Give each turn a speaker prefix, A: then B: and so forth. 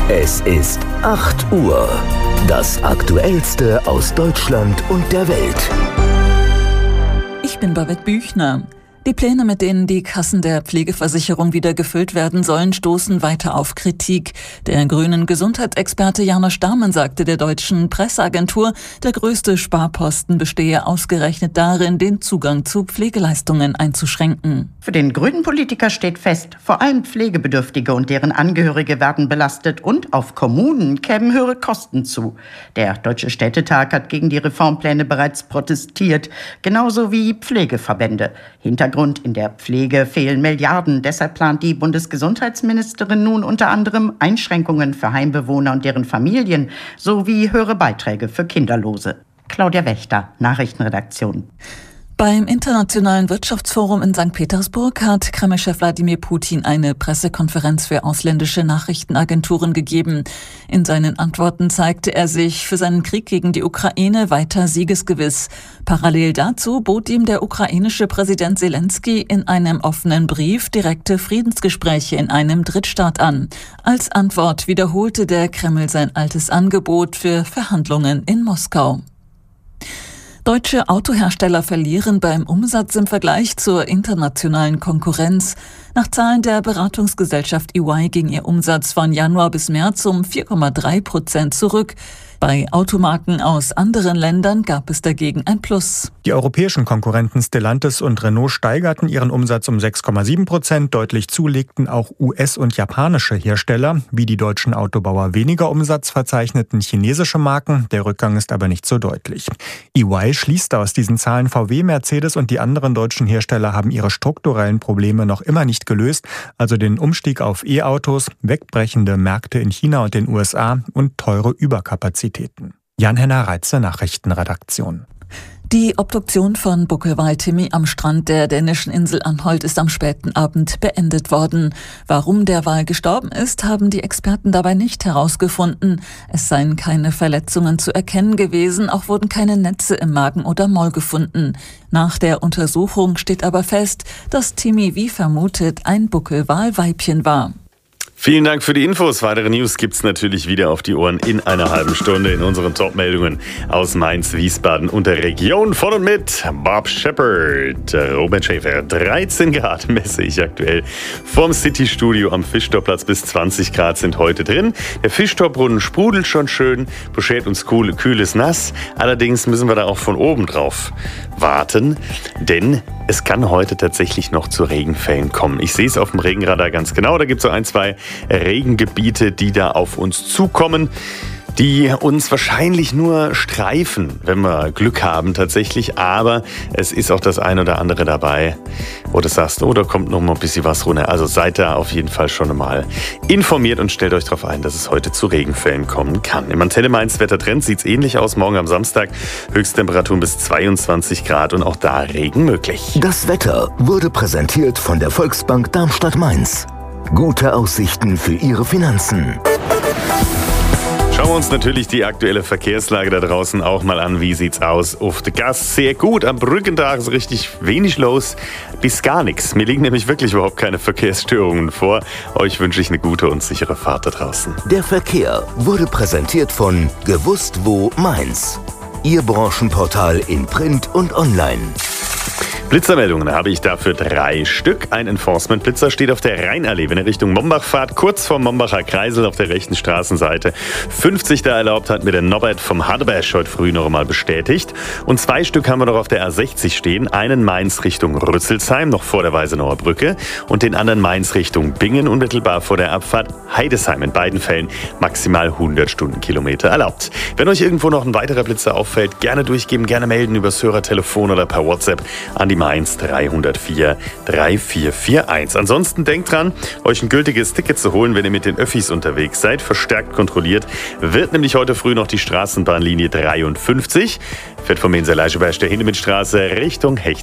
A: Es ist 8 Uhr. Das Aktuellste aus Deutschland und der Welt.
B: Ich bin Babette Büchner. Die Pläne, mit denen die Kassen der Pflegeversicherung wieder gefüllt werden sollen, stoßen weiter auf Kritik. Der grünen Gesundheitsexperte Janosch Dahmen sagte der deutschen Presseagentur, der größte Sparposten bestehe ausgerechnet darin, den Zugang zu Pflegeleistungen einzuschränken.
C: Für den grünen Politiker steht fest, vor allem Pflegebedürftige und deren Angehörige werden belastet und auf Kommunen kämen höhere Kosten zu. Der Deutsche Städtetag hat gegen die Reformpläne bereits protestiert, genauso wie Pflegeverbände. Hintergrund: in der Pflege fehlen Milliarden. Deshalb plant die Bundesgesundheitsministerin nun unter anderem Einschränkungen für Heimbewohner und deren Familien sowie höhere Beiträge für Kinderlose. Claudia Wächter, Nachrichtenredaktion.
B: Beim Internationalen Wirtschaftsforum in St. Petersburg hat Kreml-Chef Wladimir Putin eine Pressekonferenz für ausländische Nachrichtenagenturen gegeben. In seinen Antworten zeigte er sich für seinen Krieg gegen die Ukraine weiter siegesgewiss. Parallel dazu bot ihm der ukrainische Präsident Zelensky in einem offenen Brief direkte Friedensgespräche in einem Drittstaat an. Als Antwort wiederholte der Kreml sein altes Angebot für Verhandlungen in Moskau. Deutsche Autohersteller verlieren beim Umsatz im Vergleich zur internationalen Konkurrenz. Nach Zahlen der Beratungsgesellschaft EY ging ihr Umsatz von Januar bis März um 4,3% zurück. Bei Automarken aus anderen Ländern gab es dagegen ein Plus.
D: Die europäischen Konkurrenten Stellantis und Renault steigerten ihren Umsatz um 6,7%. Deutlich zulegten auch US- und japanische Hersteller. Wie die deutschen Autobauer weniger Umsatz verzeichneten chinesische Marken. Der Rückgang ist aber nicht so deutlich. EY schließt aus diesen Zahlen, VW, Mercedes und die anderen deutschen Hersteller haben ihre strukturellen Probleme noch immer nicht gelöst. Also den Umstieg auf E-Autos, wegbrechende Märkte in China und den USA und teure Überkapazitäten. Jan-Henner Reitze, Nachrichtenredaktion.
B: Die Obduktion von Buckelwal Timmy am Strand der dänischen Insel Anholt ist am späten Abend beendet worden. Warum der Wal gestorben ist, haben die Experten dabei nicht herausgefunden. Es seien keine Verletzungen zu erkennen gewesen, auch wurden keine Netze im Magen oder Maul gefunden. Nach der Untersuchung steht aber fest, dass Timmy wie vermutet ein Buckelwal-Weibchen war.
E: Vielen Dank für die Infos. Weitere News gibt's natürlich wieder auf die Ohren in einer halben Stunde in unseren Top-Meldungen aus Mainz, Wiesbaden und der Region. Von und mit Bob Shepard, Robert Schäfer. 13 Grad messe ich aktuell vorm City-Studio am Fischtorplatz. Bis 20 Grad sind heute drin. Der Fischtorbrunnen sprudelt schon schön, beschert uns kühles Nass. Allerdings müssen wir da auch von oben drauf warten, denn es kann heute tatsächlich noch zu Regenfällen kommen. Ich sehe es auf dem Regenradar ganz genau. Da gibt es so 1, 2 Regengebiete, die da auf uns zukommen, die uns wahrscheinlich nur streifen, wenn wir Glück haben tatsächlich. Aber es ist auch das eine oder andere dabei, wo du sagst, oh, da kommt noch mal ein bisschen was runter. Also seid da auf jeden Fall schon mal informiert und stellt euch darauf ein, dass es heute zu Regenfällen kommen kann. Im Antenne Mainz Wettertrend sieht es ähnlich aus. Morgen am Samstag Höchsttemperaturen bis 22 Grad und auch da Regen möglich.
A: Das Wetter wurde präsentiert von der Volksbank Darmstadt-Mainz. Gute Aussichten für Ihre Finanzen.
E: Schauen wir uns natürlich die aktuelle Verkehrslage da draußen auch mal an. Wie sieht's aus? Auf der Gas sehr gut. Am Brückentag ist richtig wenig los, bis gar nichts. Mir liegen nämlich wirklich überhaupt keine Verkehrsstörungen vor. Euch wünsche ich eine gute und sichere Fahrt da draußen.
A: Der Verkehr wurde präsentiert von Gewusst wo Mainz. Ihr Branchenportal in Print und Online.
E: Blitzermeldungen habe ich dafür 3 Stück. Ein Enforcement-Blitzer steht auf der Rheinallee, wenn ihr Richtung Mombach fahrt, kurz vorm Mombacher Kreisel auf der rechten Straßenseite. 50 da erlaubt, hat mir der Norbert vom Hardeberg heute früh noch einmal bestätigt. Und 2 Stück haben wir noch auf der A60 stehen. Einen Mainz Richtung Rüsselsheim, noch vor der Weisenauer Brücke. Und den anderen Mainz Richtung Bingen, unmittelbar vor der Abfahrt Heidesheim. In beiden Fällen maximal 100 Stundenkilometer erlaubt. Wenn euch irgendwo noch ein weiterer Blitzer auffällt, gerne durchgeben, gerne melden über das Hörertelefon oder per WhatsApp an die Mainz 304 3441. Ansonsten denkt dran, euch ein gültiges Ticket zu holen, wenn ihr mit den Öffis unterwegs seid. Verstärkt kontrolliert wird nämlich heute früh noch die Straßenbahnlinie 53. Fährt vom Menser Leischeberg der Hindemithstraße Richtung Hecht.